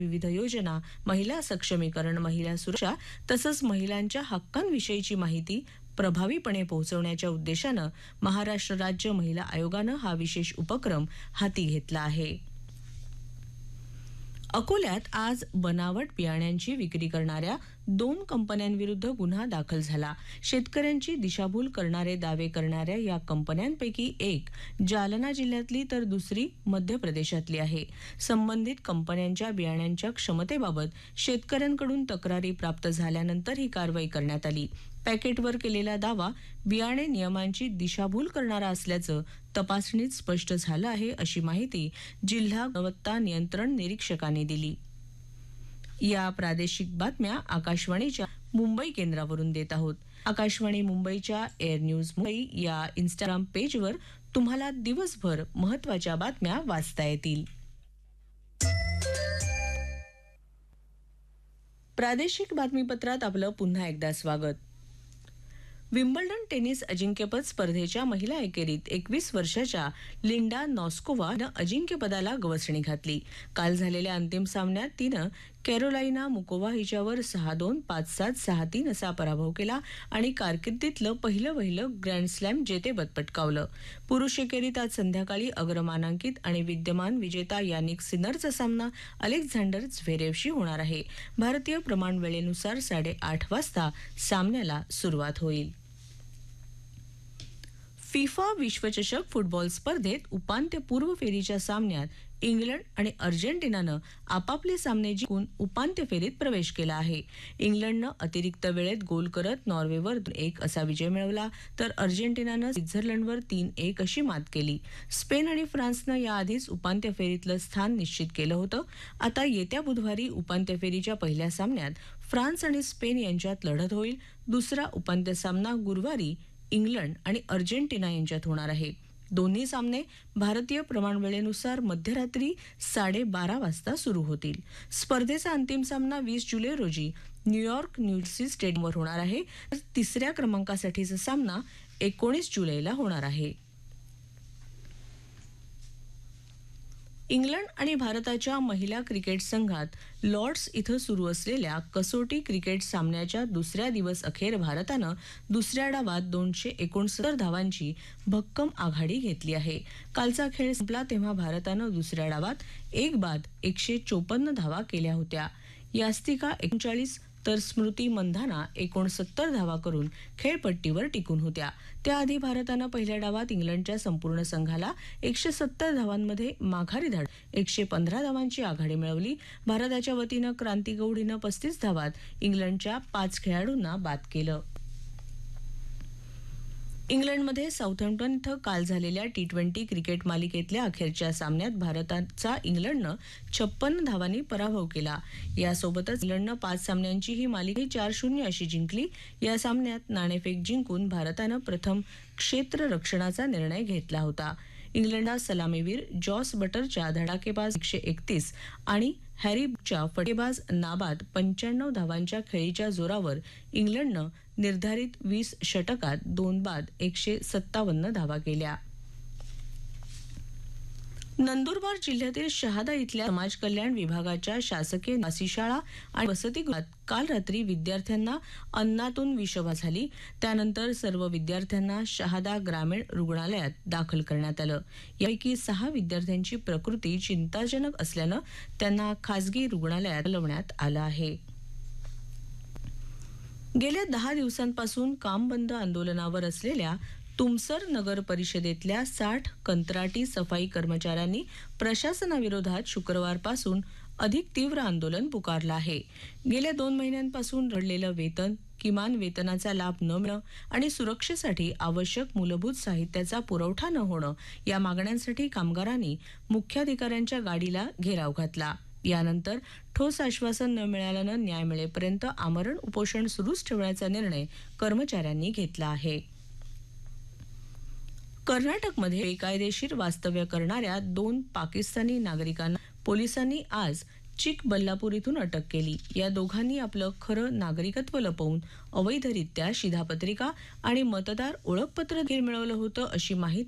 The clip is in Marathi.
विविध योजना, महिला सक्षमीकरण, महिला सुरक्षा तसंच महिलांच्या हक्कांविषयीची माहिती प्रभावीपणे पोहोचवण्याच्या उद्देशानं महाराष्ट्र राज्य महिला आयोगानं हा विशेष उपक्रम हाती घेतला आहे. अकोल्यात आज बनावट बियाण्यांची विक्री करणाऱ्या 2 कंपन्यांविरुद्ध गुन्हा दाखल झाला. शेतकऱ्यांची दिशाभूल करणारे दावे करणाऱ्या या कंपन्यांपैकी एक जालना जिल्ह्यातली तर दुसरी मध्य प्रदेशातली आहे. संबंधित कंपन्यांच्या बियाण्यांच्या क्षमतेबाबत शेतकऱ्यांकडून तक्रारी प्राप्त झाल्यानंतर ही कारवाई करण्यात आली. पॅकेटवर केलेला दावा बियाणे नियमांची दिशाभूल करणारा असल्याचं तपासणीत स्पष्ट झालं आहे, अशी माहिती जिल्हा गुणवत्ता नियंत्रण निरीक्षकांनी दिली. या प्रादेशिक बातम्या आकाशवाणीच्या मुंबई केंद्रावरून देत आहोत. आकाशवाणी मुंबईच्या एअर न्यूज मुंबई या इंस्टाग्राम पेजवर तुम्हाला दिवसभर महत्त्वाच्या बातम्या वाचता येतील. प्रादेशिक बातमीपत्रात आपलं पुन्हा एकदा स्वागत. विम्बल्डन टेनिस अजिंक्यपद स्पर्धेच्या महिला एकेरीत 21 वर्षाच्या लिंडा नॉस्कोवा हिनं अजिंक्यपदाला गवसणी घातली. काल झालेल्या अंतिम सामन्यात तिनं कॅरोलाइना मुकोवा हिच्यावर 6-2, 5-7, 6-3 असा पराभव केला आणि कारकिर्दीतलं पहिलं ग्रँडस्लॅम जेतेपद पटकावलं. पुरुष एकेरीत आज संध्याकाळी अग्रमानांकित आणि विद्यमान विजेता यानिक सिनरचा सामना अलेक्झांडर झ्वेरेवशी होणार आहे. भारतीय प्रमाण वेळेनुसार 8:30 वाजता सामन्याला सुरुवात होईल. फिफा विश्वचषक फुटबॉल स्पर्धेत उपांत्यपूर्व फेरीच्या सामन्यात इंग्लंड आणि अर्जेंटिनानं आपापले सामने जिंकून उपांत्य फेरीत प्रवेश केला आहे. इंग्लंडनं अतिरिक्त वेळेत गोल करत नॉर्वेवर 2-1 असा विजय मिळवला, तर अर्जेंटिनानं स्वित्झर्लंडवर 3-1 अशी मात केली. स्पेन आणि फ्रान्सनं याआधीच उपांत्य फेरीतलं स्थान निश्चित केलं होतं. आता येत्या बुधवारी उपांत्य फेरीच्या पहिल्या सामन्यात फ्रान्स आणि स्पेन यांच्यात लढत होईल. दुसरा उपांत्य सामना गुरुवारी इंग्लंड आणि अर्जेंटिना यांच्यात होणार आहे. दोन्ही सामने भारतीय प्रमाण वेळेनुसार मध्यरात्री 12:30 वाजता सुरू होतील. स्पर्धेचा अंतिम सामना 20 जुलै रोजी न्यूयॉर्क न्यूजर्सी स्टेडियमवर होणार आहे. तर तिसऱ्या क्रमांकासाठीचा सामना 19 जुलैला होणार आहे. इंग्लंड आणि भारताच्या महिला क्रिकेट संघात लॉर्ड्स इथं सुरू असलेल्या कसोटी क्रिकेट सामन्याच्या दुसऱ्या दिवस अखेर भारतानं दुसऱ्या डावात 269 धावांची भक्कम आघाडी घेतली आहे. कालचा खेळ संपला तेव्हा भारतानं दुसऱ्या डावात 1 बाद 154 धावा केल्या होत्या. यास्तिका 39 तर स्मृती मंधाना 69 धावा करून खेळपट्टीवर टिकून होत्या. त्याआधी भारतानं पहिल्या डावात इंग्लंडच्या संपूर्ण संघाला 170 धावांमध्ये माघारी धाडत 115 धावांची आघाडी मिळवली. भारताच्या वतीनं क्रांती गौड हिनं 35 धावात इंग्लंडच्या 5 खेळाडूंना बाद केलं. इंग्लंडमध्ये साऊथहॅम्प्टन इथं काल झालेल्या T20 क्रिकेट मालिकेतल्या अखेरच्या सामन्यात भारताचा इंग्लंडनं 56 धावांनी पराभव केला. यासोबतच इंग्लंडनं 5 सामन्यांची ही मालिका 4-0 अशी जिंकली. या सामन्यात नाणेफेक जिंकून भारतानं प्रथम क्षेत्ररक्षणाचा निर्णय घेतला होता. इंग्लंडला सलामीवीर जॉस बटरच्या धडाकेबाज 131 आणि हॅरी ब्रूकच्या फटकेबाज नाबाद 95 धावांच्या खेळीच्या जोरावर इंग्लंडनं निर्धारित 20 षटकात 2 बाद 157 धावा केल्या. नंदुरबार जिल्ह्यातील शहादा इथल्या समाज कल्याण विभागाच्या शासकीय निवासी शाळा आणि वसतिगृहात काल रात्री विद्यार्थ्यांना अन्नातून विषबाधा झाली. त्यानंतर सर्व विद्यार्थ्यांना शहादा ग्रामीण रुग्णालयात दाखल करण्यात आलं. यापैकी 6 विद्यार्थ्यांची प्रकृती चिंताजनक असल्यानं त्यांना खासगी रुग्णालयात हलवण्यात आलं आहे. गेल्या 10 दिवसांपासून काम बंद आंदोलनावर असलेल्या तुमसर नगर परिषदेतल्या 60 कंत्राटी सफाई कर्मचाऱ्यांनी प्रशासनाविरोधात शुक्रवारपासून अधिक तीव्र आंदोलन पुकारलं आहे. गेल्या 2 महिन्यांपासून रडलेलं वेतन, किमान वेतनाचा लाभ न मिळणं आणि सुरक्षेसाठी आवश्यक मूलभूत साहित्याचा पुरवठा न होणं या मागण्यांसाठी कामगारांनी मुख्याधिकाऱ्यांच्या गाडीला घेराव घातला. यानंतर ठोस आश्वासन न मिळाल्यानं न्याय मिळेपर्यंत आमरण उपोषण सुरूच ठेवण्याचा निर्णय कर्मचाऱ्यांनी घेतला आहे. कर्नाटकमध्ये बेकायदेशीर वास्तव्य करणाऱ्या 2 पाकिस्तानी नागरिकांना पोलिसांनी आज चिकबल्लापूर इथून अटक केली. या दोघांनी आपलं खरं नागरिकत्व लपवून अवैधरित्या शिधापत्रिका आणि मतदार ओळखपत्र मिळवलं होतं, अशी माहिती